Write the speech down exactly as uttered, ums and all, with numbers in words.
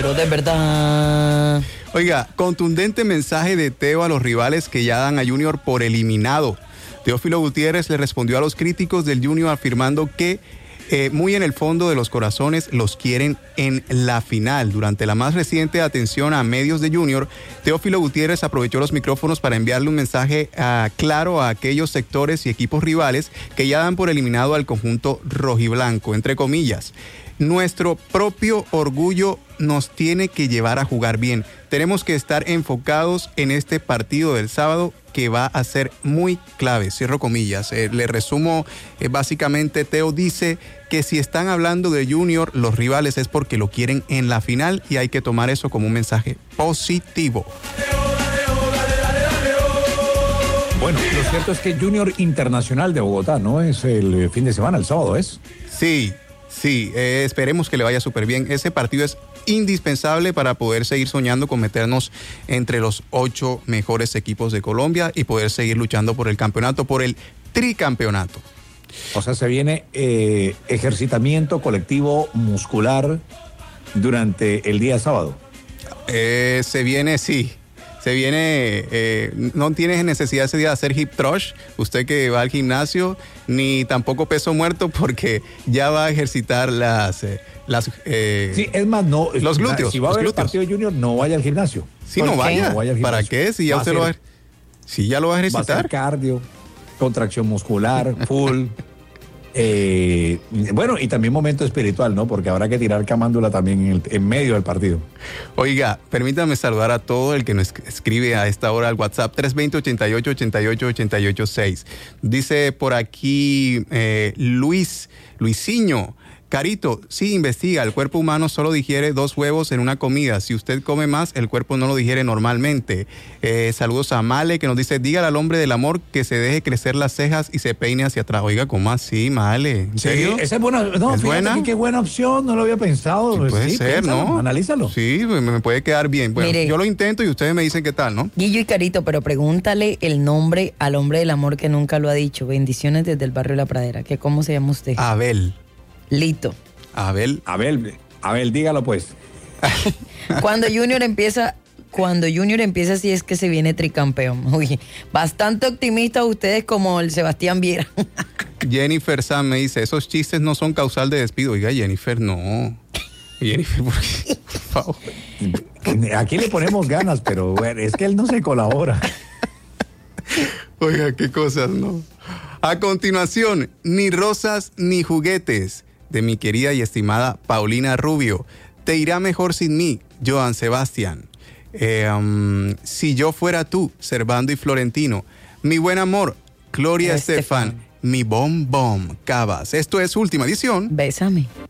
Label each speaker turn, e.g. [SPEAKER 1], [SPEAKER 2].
[SPEAKER 1] Pero de verdad.
[SPEAKER 2] Oiga, contundente mensaje de Teo a los rivales que ya dan a Junior por eliminado. Teófilo Gutiérrez le respondió a los críticos del Junior afirmando que eh, muy en el fondo de los corazones los quieren en la final. Durante la más reciente atención a medios de Junior, Teófilo Gutiérrez aprovechó los micrófonos para enviarle un mensaje uh, claro a aquellos sectores y equipos rivales que ya dan por eliminado al conjunto rojiblanco, entre comillas. Nuestro propio orgullo nos tiene que llevar a jugar bien. Tenemos que estar enfocados en este partido del sábado que va a ser muy clave, cierro comillas. Eh, le resumo, eh, básicamente Teo dice que si están hablando de Junior, los rivales es porque lo quieren en la final y hay que tomar eso como un mensaje positivo.
[SPEAKER 3] Bueno, lo cierto es que Junior Internacional de Bogotá, ¿no? Es el fin de semana, el sábado, ¿es?
[SPEAKER 2] Sí. Sí, eh, esperemos que le vaya súper bien. Ese partido es indispensable para poder seguir soñando con meternos entre los ocho mejores equipos de Colombia y poder seguir luchando por el campeonato, por el tricampeonato.
[SPEAKER 3] O sea, se viene eh, ejercitamiento colectivo muscular durante el día sábado.
[SPEAKER 2] Eh, se viene, sí. Se viene, eh, no tienes necesidad ese día de hacer hip thrust, usted que va al gimnasio, ni tampoco peso muerto porque ya va a ejercitar las, eh, las eh,
[SPEAKER 3] sí, es más, no,
[SPEAKER 2] los glúteos.
[SPEAKER 3] Si va a haber el partido de Junior, no vaya al gimnasio.
[SPEAKER 2] Sí, no vaya. no vaya al gimnasio. ¿Para qué? Si ya
[SPEAKER 3] va
[SPEAKER 2] usted lo va a, si ya lo va a ejercitar.
[SPEAKER 3] Va a hacer cardio, contracción muscular, full. Eh, bueno, y también momento espiritual, ¿no? Porque habrá que tirar camándula también en, el, en medio del partido.
[SPEAKER 2] Oiga, permítame saludar a todo el que nos escribe a esta hora al WhatsApp tres dos cero, ochenta y ocho, ochenta y ocho, ochenta y ocho seis. Dice por aquí eh, Luis, Luisinho. Carito, sí, investiga, el cuerpo humano solo digiere dos huevos en una comida. Si usted come más, el cuerpo no lo digiere normalmente. Eh, saludos a Male, que nos dice, dígale al hombre del amor que se deje crecer las cejas y se peine hacia atrás. Oiga, ¿cómo así, Male? ¿En serio?
[SPEAKER 3] Sí, esa es buena, no,
[SPEAKER 2] ¿Es buena?
[SPEAKER 3] Que qué buena opción, no lo había pensado.
[SPEAKER 2] Sí, puede
[SPEAKER 3] sí,
[SPEAKER 2] ser,
[SPEAKER 3] piénsalo,
[SPEAKER 2] ¿no?
[SPEAKER 3] Analízalo.
[SPEAKER 2] Sí, me puede quedar bien. Bueno, Mire, yo lo intento y ustedes me dicen qué tal, ¿no?
[SPEAKER 1] Guillo y Carito, pero pregúntale el nombre al hombre del amor que nunca lo ha dicho. Bendiciones desde el barrio La Pradera. ¿Qué, ¿Cómo se llama usted?
[SPEAKER 2] Abel.
[SPEAKER 1] Lito.
[SPEAKER 2] Abel.
[SPEAKER 3] Abel, Abel, dígalo pues.
[SPEAKER 1] Cuando Junior empieza, cuando Junior empieza así es que se viene tricampeón. Uy, bastante optimistas ustedes como el Sebastián Viera.
[SPEAKER 2] Jennifer Sam me dice, esos chistes no son causal de despido. Oiga, Jennifer, no. Jennifer, ¿por qué? Por favor.
[SPEAKER 3] Aquí le ponemos ganas, pero bueno, es que él no se colabora.
[SPEAKER 2] Oiga, qué cosas, ¿no? A continuación, ni rosas ni juguetes, de mi querida y estimada Paulina Rubio. Te irá mejor sin mí, Joan Sebastián. Eh, um, si yo fuera tú, Servando y Florentino. Mi buen amor, Gloria Estefan. Mi bom bom, Cabas. Esto es Última Edición.
[SPEAKER 1] Bésame.